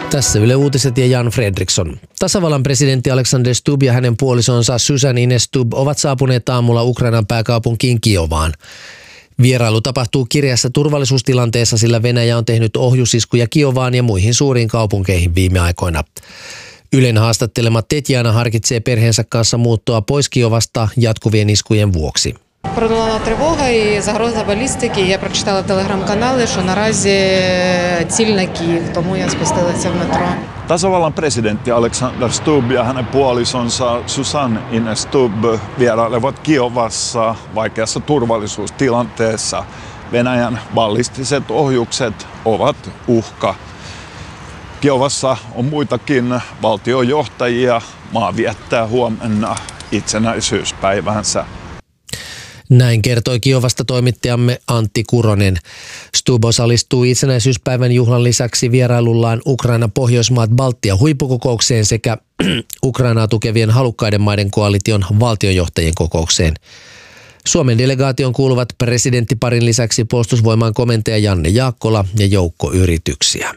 Tässä Yle Uutiset ja Jan Fredriksson. Tasavallan presidentti Alexander Stubb ja hänen puolisonsa Susan Ines Stubb ovat saapuneet aamulla Ukrainan pääkaupunkiin Kiovaan. Vierailu tapahtuu kireässä turvallisuustilanteessa, sillä Venäjä on tehnyt ohjusiskuja Kiovaan ja muihin suuriin kaupunkeihin viime aikoina. Ylen haastattelema Tetjana harkitsee perheensä kanssa muuttoa pois Kiovasta jatkuvien iskujen vuoksi. Пролунала тривога і загроза балістики. Я прочитала телеграм-канали, що наразі ціль на Київ, тому я спустилася в метро. Tasavallan presidentti Alexander Stubb ja hänen puolisonsa Susan Ines Stubb vierailevat Kiovassa vaikeassa turvallisuustilanteessa. Venäjän ballistiset ohjukset ovat uhka. Kiovassa on muitakin valtiojohtajia. Maa viettää huomenna itsenäisyyspäivänsä. Näin kertoi Kiovasta toimittajamme Antti Kuronen. Stubb osallistuu itsenäisyyspäivän juhlan lisäksi vierailullaan Ukrainan Pohjoismaat Baltia huippukokoukseen sekä Ukrainaa tukevien halukkaiden maiden koalition valtionjohtajien kokoukseen. Suomen delegaation kuuluvat presidenttiparin lisäksi puolustusvoimaan komentaja Janne Jaakkola ja joukko yrityksiä.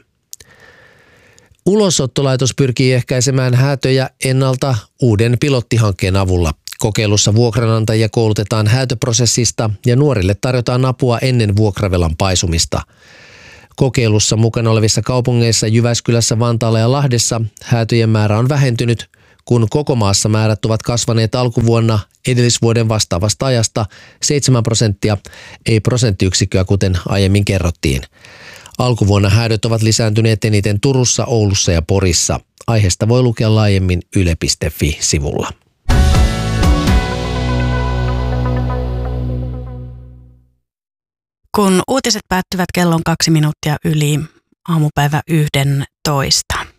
Ulosottolaitos pyrkii ehkäisemään häätöjä ennalta uuden pilottihankkeen avulla. Kokeilussa vuokranantajia koulutetaan häätöprosessista ja nuorille tarjotaan apua ennen vuokravelan paisumista. Kokeilussa mukana olevissa kaupungeissa Jyväskylässä, Vantaalla ja Lahdessa häätöjen määrä on vähentynyt, kun koko maassa määrät ovat kasvaneet alkuvuonna edellisvuoden vastaavasta ajasta 7%, ei prosenttiyksikköä kuten aiemmin kerrottiin. Alkuvuonna häädöt ovat lisääntyneet eniten Turussa, Oulussa ja Porissa. Aiheesta voi lukea laajemmin yle.fi-sivulla. Kun uutiset päättyvät kellon 2 minuuttia yli aamupäivä 11.